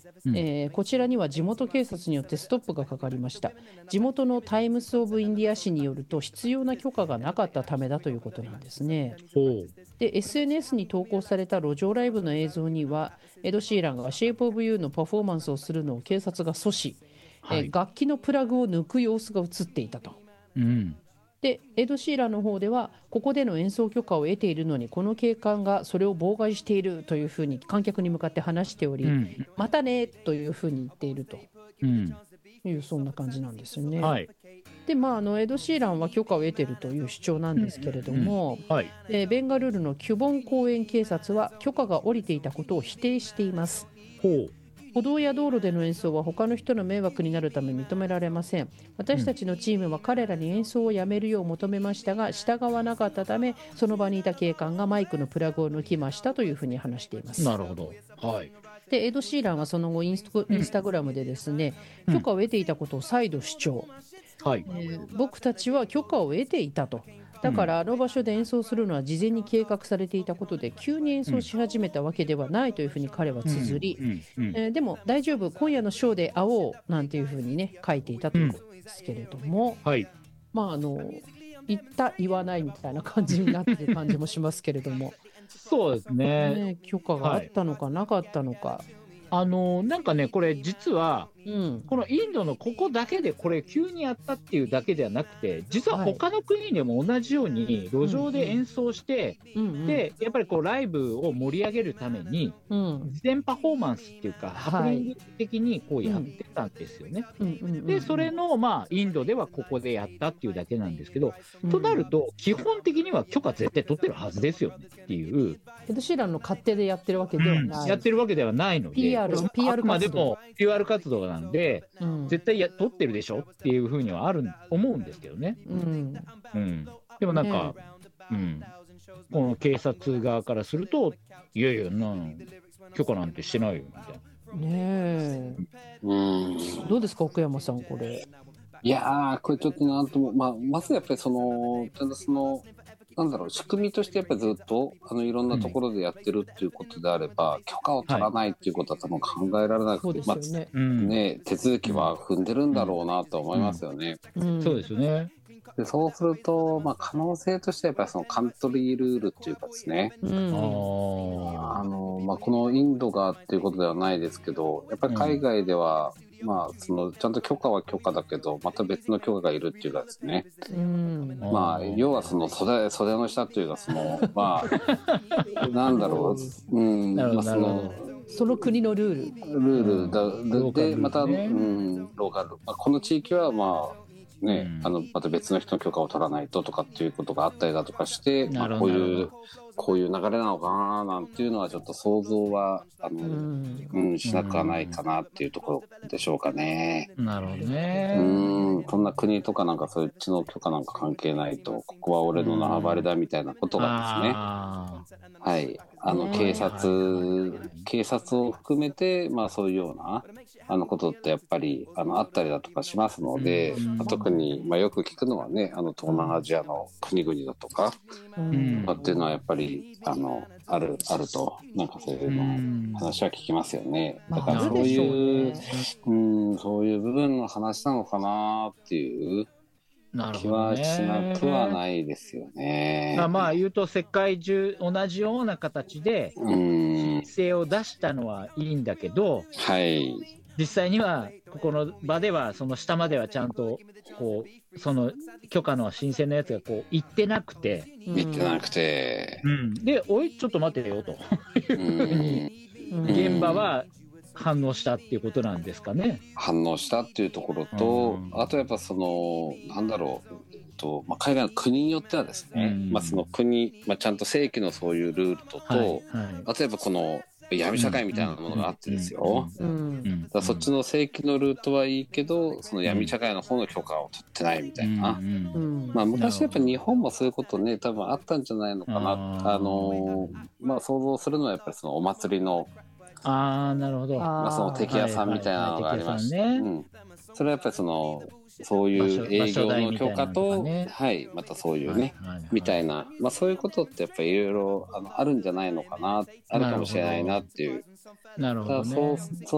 こちらには地元警察によってストップがかかりました。地元のタイムス・オブ・インディア紙によると必要な許可がなかったためだということなんですね。 ほう。 で、SNS に投稿された路上ライブの映像には、エド・シーランが Shape of You のパフォーマンスをするのを警察が阻止、 はい。 楽器のプラグを抜く様子が映っていたと。 うん。 で、エド・シーランの方では、ここでの演奏許可を得ているのに、この警官がそれを妨害しているというふうに観客に向かって話しており、 うん。 またねというふうに言っているとうん。 いう、そんな感じなんですよね。 はい。 で、エド・シーランは許可を得ているという主張なんですけれどうん。 も、 はい。 ベンガルールのキュボン公園警察は許可が下りていたことを否定しています。 ほう。 歩道や道路での演奏は他の人の迷惑になるため認められません。私たちのチームは彼らに演奏をやめるよう求めましたが、従わなかったため、その場にいた警官がマイクのプラグを抜きましたというふうに話しています。 なるほど。はい。 で、エド・シーランはその後インスタグラムでですね、 うん。 許可を得ていたことを再度主張。 はい。 僕たちは許可を得ていたと。だからあの場所で演奏するのは事前に計画されていたことで、急に演奏し始めたわけではないというふうに彼はうん。 綴り、 うん。うん。 でも大丈夫、今夜のショーで会おうなんていうふうにね書いていたとうん。 いうことですけれども、 はい。 まああの言った言わないみたいな感じになってる感じもしますけれども、 そうですね。 ね、許可があはい。 ったのかなかったのか。 なんかね、これ実は、 うん。 このインドのここだけでこれ急にやったっていうだけではなくて、実ははい。 他の国でも同じように路うん上で演奏して、 うんうんで、やっぱりこうライブを盛り上げるために、 うんうん。 事前パフォーマンスっていうか、ハプはい。 ニング的にこうやっうんてたんですよね。 うんうんうで、それんの、まあ、インドではここでやったっていうだけなんですけど、 うんうん。 となると、基本的には許可絶対取ってるはずですよねっていう、 エド・シーランの勝手でやってるわけうん、 ではない。 やってるわけではないので、これ PR、 もあ PR くまで活動。 も PR 活動なんで、 うん。 絶対取ってるでしょっていうふうには思うんですけどね。 うん。 うん。でもなんか、 ねうん。この警察側からすると、いやいや、許可なんてしてないよ、みたいな。 え。ねうん。 え。どうですか、奥山さん、これ。 いやー、これちょっとなんとも、まずやっぱりちゃんとなんだろう、仕組みとしてやっぱりずっと、いろんうん。 なところでやってるっていうことであれば、許可を取らはい。 ないっていうことは多分考えられなくそうて、 ですよね。 うん。 ね、手続きうん。 は踏んでるんうん。 だろうなと思いまうん。 すよね。 うそうでん。 すよね。 で、そうすると、可能性としてはやっぱりそのカントリールールっていうかですね、 うあん。 あ。 このインドがっていうことではないですけど、やっぱりうん。 海外では、ちゃんと許可は許可だけど、また別の許可がいるっていうかですね。 うん。 要はその袖の下というか、なんだろう、 なるほど、なるほど。 その国のルール。 ルールうん。ローカルで、また、 ルールね。 ローカル。この地域は、ね、 うん。 また別の人の許可を取らないととかっていうことがあったりだとかして、 なるほど、なるほど。 こういう流れなのかななんていうのはちょっと想像は、 うん。 うしなくはないかん。 なっていうところでしょうかね。 なるほどね。 こんな国とかなんかそっちの許可なんか関係ないと、ここはう俺の縄張りん。 だみたいなことがですね、 あはい。 あ。はいはいはいはい。 警察を含めて、そういうような、ことってやっぱり、あったりだとかしますのうで、特ん。 に、よく聞くのはね、東南アジアの国々だとか、 ううん。 っていうのはやっぱり、あると、なんかそういううのん。 話は聞きますよね。だからあるそうでしょういう、 ね。 そういう部分の話なのかなっていう気なるほどはしなくはね。 ないですよね。 まあ言うと世界中同じような形で申請を出したのはいいんだけど、 はい。 実際にはここの場ではその下まではちゃんとこうその許可の申請のやつがこう行ってなくて、 見てなくて、 うん、で、おいちょっと待てよというふうに現場は反応したっていうことなんですかね。 反応したっていうところうと、 ん。 あとやっぱなんだろう、海外の国によってはですね、その国、ちゃんと正規のそういうルールと、 はいはい。 あとやっぱこの闇社会みたいなものがあってですよ。だからそっちの正規のルートはいいけど、その闇社会の方の許可を取ってないみたいな。昔やっぱ日本もそういうことね、多分あったんじゃないのかな。想像するのはやっぱりそのお祭りの、 ああ、なるほど。 その敵屋さんみたいなのがありまして、それはやっぱりそういう営業の許可と、はい、またそういうね、みたいな、そういうことってやっぱりいろいろあるんじゃないのかな、あるかもしれないなっていう。 なるほどね。